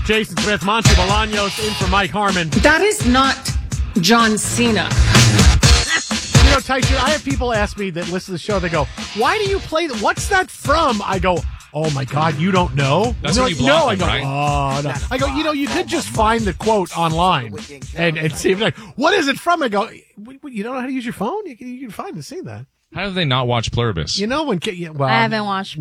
Jason Smith, Monty Bolaños in for Mike Harmon. That is not John Cena. You know, Tyson, I have people ask me that listen to the show, they go, why do you play that? What's that from? I go, oh my God, you don't know? That's what you block I go, right? oh, no. I go, you could just find the quote online and see if like, what is it from? I go, you don't know how to use your phone? You can find and see that. How do they not watch Pluribus? You know, I haven't watched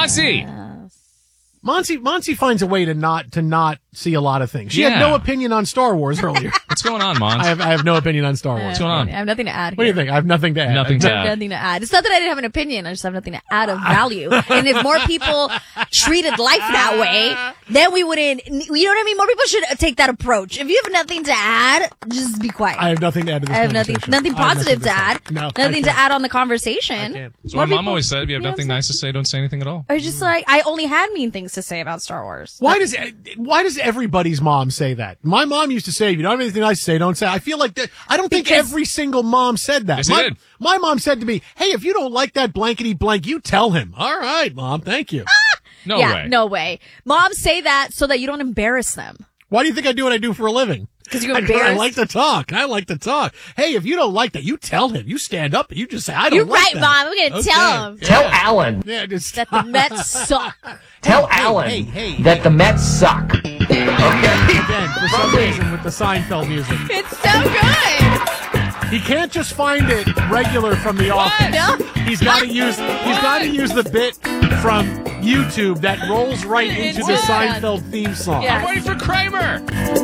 Monty finds a way to not see a lot of things. She had no opinion on Star Wars earlier. What's going on, Mon? I have no opinion on Star Wars. What's going on? I have nothing to add. What do you think? I have nothing to add. Nothing to add. Nothing to add. It's not that I didn't have an opinion. I just have nothing to add of value. And if more people treated life that way, then we wouldn't. You know what I mean? More people should take that approach. If you have nothing to add, just be quiet. I have nothing to add to this I have conversation. nothing positive to add. No, nothing to add on the conversation. So my mom always said, if you have nothing nice to say, don't say anything at all. I was just like, I only had mean things to say about Star Wars. Why does everybody's mom say that? My mom used to say, if you don't have anything nice to say, don't say. I feel like that. I don't think every single mom said that. Yes, my mom said to me, hey, if you don't like that blankety blank, you tell him. All right, Mom, thank you. No way. No way. Moms say that so that you don't embarrass them. Why do you think I do what I do for a living? Because you're embarrassed. I like to talk. Hey, if you don't like that, you tell him. You stand up and you just say, I don't You're like right, that. Mom. I'm going to tell him. Tell Alan Yeah, just that the Mets suck. Tell Alan that the Mets suck. Okay. Again, for some reason, with the Seinfeld music. It's so good. He can't just find it regular from The Office. No. He's got to use the bit from YouTube that rolls right into the Seinfeld theme song. Yeah. I'm waiting for Kramer.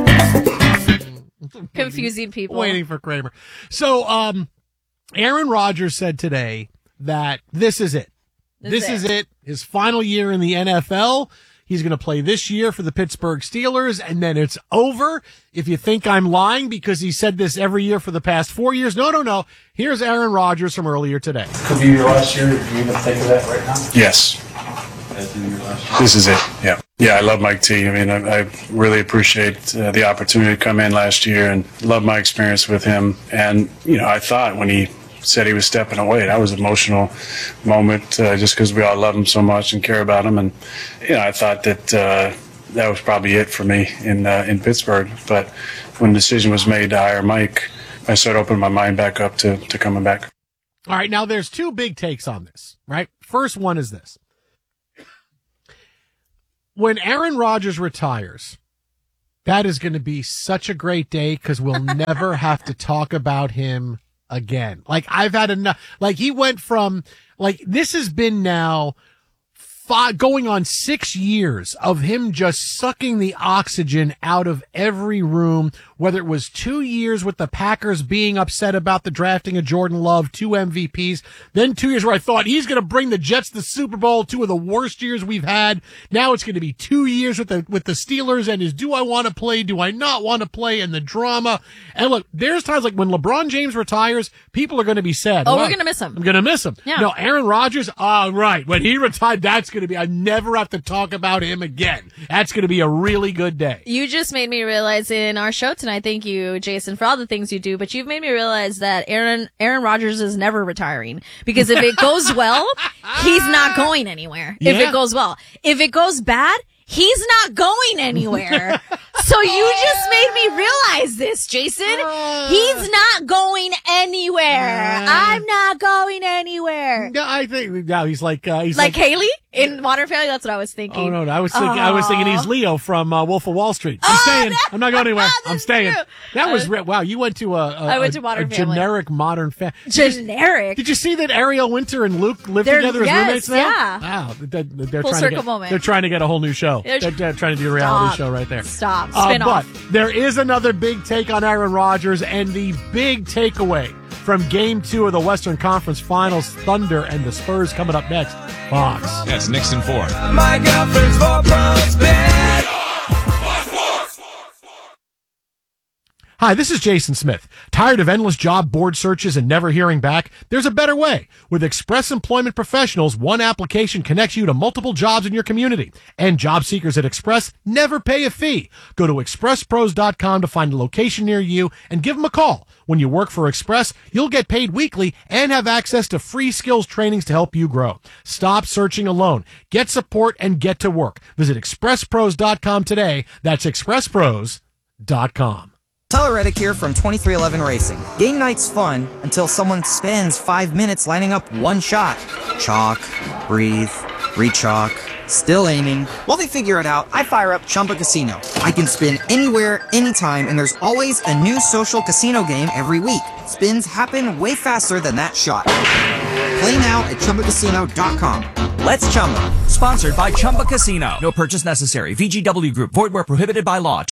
Confusing people. Waiting for Kramer. So, Aaron Rodgers said today that this is it. This is it. His final year in the NFL. He's going to play this year for the Pittsburgh Steelers, and then it's over. If you think I'm lying because he said this every year for the past 4 years, no. Here's Aaron Rodgers from earlier today. Could be your last year. Do you even think of that right now? Yes. This is it. Yeah. Yeah, I love Mike T. I mean, I really appreciate the opportunity to come in last year and love my experience with him. And, I thought when he said he was stepping away, that was an emotional moment just because we all love him so much and care about him. And, I thought that that was probably it for me in Pittsburgh. But when the decision was made to hire Mike, I started opening my mind back up to coming back. All right, now there's two big takes on this, right? First one is this. When Aaron Rodgers retires, that is going to be such a great day because we'll never have to talk about him again. Like, I've had enough. Like, he went from, this has been now going on 6 years of him just sucking the oxygen out of every room, whether it was 2 years with the Packers being upset about the drafting of Jordan Love, 2 MVPs, then 2 years where I thought he's going to bring the Jets to the Super Bowl, 2 of the worst years we've had. Now it's going to be 2 years with the Steelers and his do I want to play, do I not want to play, and the drama. And look, there's times like when LeBron James retires, people are going to be sad. Oh, we're going to miss him. I'm going to miss him. Yeah. No, Aaron Rodgers, right. When he retired, that's going to be, I never have to talk about him again. That's going to be a really good day. You just made me realize in our show tonight, thank you, Jason, for all the things you do, but you've made me realize that Aaron Rodgers is never retiring. Because if it goes well, he's not going anywhere. If it goes well. If it goes bad, he's not going anywhere. So you just made me realize this, Jason. He's not going anywhere. I'm not going anywhere. No, I think now he's like Haley in Modern Family. That's what I was thinking. Oh no, I was thinking he's Leo from Wolf of Wall Street. I'm staying. I'm not going anywhere. I'm staying. True. That was wow. You went to I went to Modern Family. Generic Modern Family. Generic. Did you see that Ariel Winter and Luke live together as roommates now? Yeah. Wow. They're Full trying circle to get, moment. They're trying to get a whole new show. They're trying to do a reality show right there. Stop. Spin off. But there is another big take on Aaron Rodgers, and the big takeaway from Game 2 of the Western Conference Finals, Thunder and the Spurs coming up next. Fox. Yes, Nixon 4. My girlfriend's 4 pounds bad. Hi, this is Jason Smith. Tired of endless job board searches and never hearing back? There's a better way. With Express Employment Professionals, one application connects you to multiple jobs in your community. And job seekers at Express never pay a fee. Go to expresspros.com to find a location near you and give them a call. When you work for Express, you'll get paid weekly and have access to free skills trainings to help you grow. Stop searching alone. Get support and get to work. Visit expresspros.com today. That's expresspros.com. Tyler Reddick here from 2311 Racing. Game night's fun until someone spends 5 minutes lining up one shot. Chalk, breathe, re-chalk, still aiming. While they figure it out, I fire up Chumba Casino. I can spin anywhere, anytime, and there's always a new social casino game every week. Spins happen way faster than that shot. Play now at ChumbaCasino.com. Let's Chumba. Sponsored by Chumba Casino. No purchase necessary. VGW Group. Void where prohibited by law.